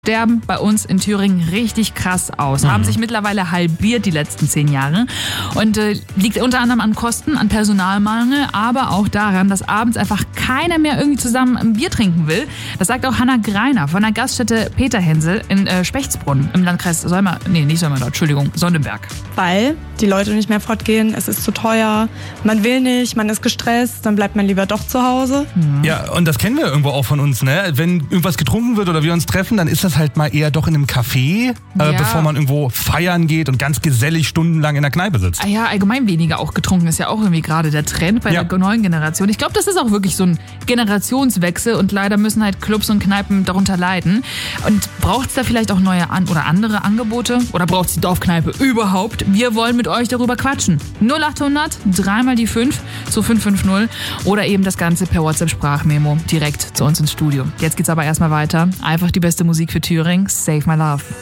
sterben bei uns in Thüringen richtig krass aus. Haben sich mittlerweile halbiert die letzten 10 Jahre und liegt unter anderem an Kosten, an Personalmangel, aber auch daran, dass abends einfach keiner mehr irgendwie zusammen ein Bier trinken will. Das sagt auch Hanna Greiner von der Gaststätte Peter Hensel in Spechtsbrunn im Landkreis Sonnenberg. Weil die Leute nicht mehr fortgehen, es ist zu teuer, man will nicht, man ist gestresst, dann bleibt man lieber doch zu Hause. Ja, und das kennen wir irgendwo auch von uns, ne? Wenn irgendwas getrunken wird oder wir uns treffen, dann ist das halt mal eher doch in einem Café, bevor man irgendwo feiern geht und ganz gesellig stundenlang in der Kneipe sitzt. Ja, allgemein weniger auch getrunken ist ja auch irgendwie gerade der Trend bei der neuen Generation. Ich glaube, das ist auch wirklich so ein Generationswechsel und leider müssen halt Clubs und Kneipen darunter leiden. Und braucht es da vielleicht auch neue oder andere Angebote? Oder braucht es die Dorfkneipe überhaupt? Wir wollen mit euch darüber quatschen. 0800 3 mal die 5 zu 550 oder eben das Ganze per WhatsApp-Sprachmemo direkt zu uns ins Studio. Jetzt geht's aber erstmal weiter. Einfach die beste Musik für Thüringen. Save My Love.